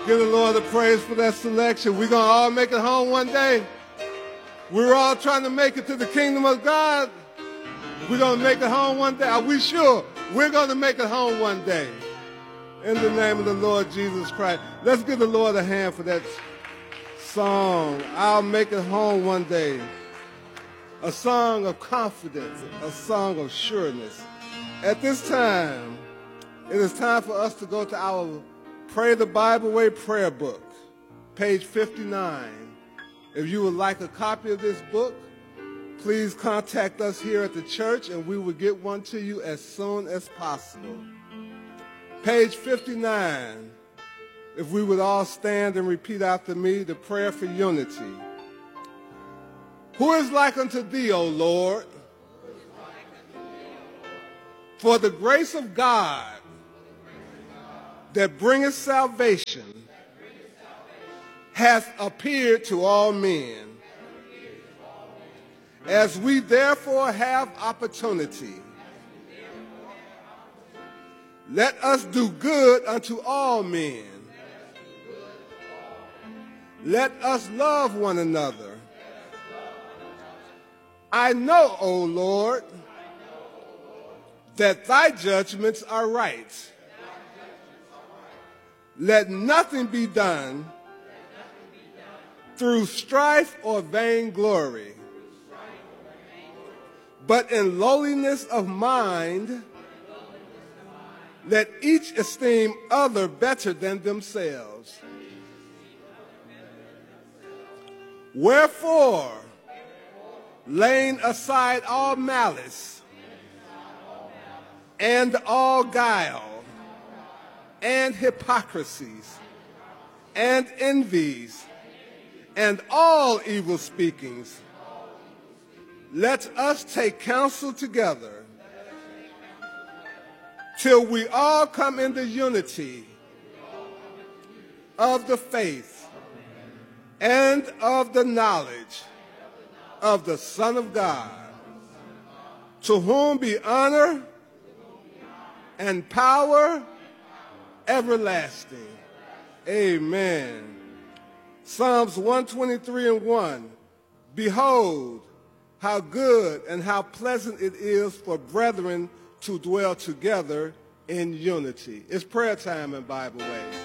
Give the Lord the praise for that selection. We're going to all make it home one day. We're all trying to make it to the kingdom of God. We're going to make it home one day. Are we sure? We're going to make it home one day. In the name of the Lord Jesus Christ. Let's give the Lord a hand for that song. I'll make it home one day. A song of confidence, a song of sureness. At this time, it is time for us to go to our Pray the Bible Way prayer book, page 59. If you would like a copy of this book, please contact us here at the church and we will get one to you as soon as possible. Page 59, if we would all stand and repeat after me the prayer for unity. Who is like unto thee, O Lord? For the grace of God that bringeth salvation hath appeared to all men. As we therefore have opportunity, let us do good unto all men. Let us love one another. I know, O Lord, that thy judgments are right. Let nothing be done through strife or vainglory, but in lowliness of mind, let each esteem other better than themselves. Wherefore, laying aside all malice and all guile and hypocrisies and envies and all evil speakings, let us take counsel together till we all come into unity of the faith and of the knowledge of the Son of God, to whom be honor and power everlasting. Amen. Psalms 123:1. Behold, how good and how pleasant it is for brethren to dwell together in unity. It's prayer time in Bible Way.